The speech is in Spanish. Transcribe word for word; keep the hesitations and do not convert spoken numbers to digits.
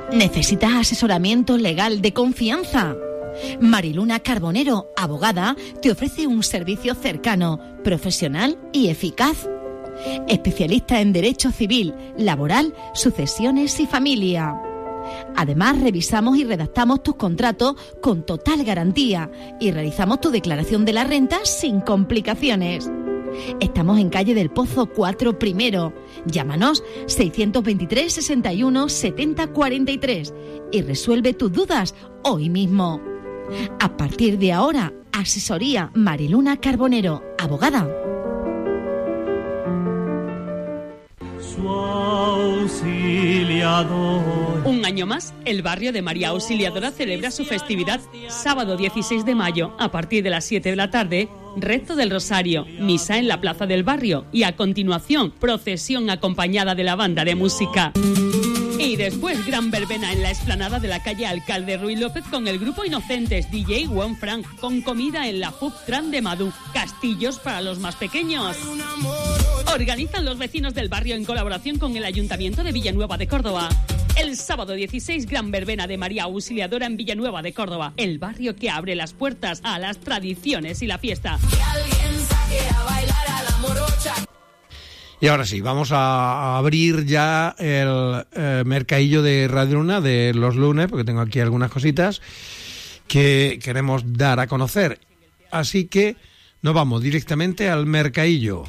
¿Necesitas asesoramiento legal de confianza? Mariluna Carbonero, abogada, te ofrece un servicio cercano, profesional y eficaz. Especialista en Derecho Civil, Laboral, Sucesiones y Familia. Además, revisamos y redactamos tus contratos con total garantía y realizamos tu declaración de la renta sin complicaciones. Estamos en calle del Pozo cuatro primero. Llámanos seiscientos veintitrés, sesenta y uno, setenta, cuarenta y tres y resuelve tus dudas hoy mismo. A partir de ahora, asesoría Mariluna Carbonero, abogada. Su auxiliador. Un año más, el barrio de María Auxiliadora celebra su festividad sábado dieciséis de mayo a partir de las siete de la tarde. Rezo del Rosario, misa en la plaza del barrio y a continuación procesión acompañada de la banda de música. Y después gran verbena en la explanada de la calle Alcalde Ruiz López con el grupo Inocentes, D J Juan Frank, con comida en la Pub Tran de Madú, castillos para los más pequeños. Organizan los vecinos del barrio en colaboración con el Ayuntamiento de Villanueva de Córdoba. El sábado dieciséis, gran verbena de María Auxiliadora en Villanueva de Córdoba, el barrio que abre las puertas a las tradiciones y la fiesta. Y ahora sí, vamos a abrir ya el eh, mercadillo de Radio Luna de los lunes, porque tengo aquí algunas cositas que queremos dar a conocer. Así que nos vamos directamente al mercadillo.